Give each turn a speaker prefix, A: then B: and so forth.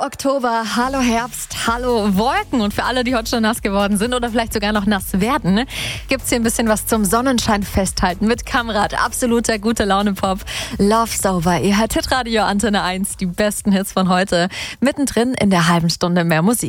A: Oktober, hallo Herbst, hallo Wolken. Und für alle, die heute schon nass geworden sind oder vielleicht sogar noch nass werden, gibt's hier ein bisschen was zum Sonnenschein festhalten mit Kamrat, absoluter Gute-Laune-Pop. Love's Over, ihr hört Hitradio Antenne 1, die besten Hits von heute. Mittendrin in der halben Stunde mehr Musik.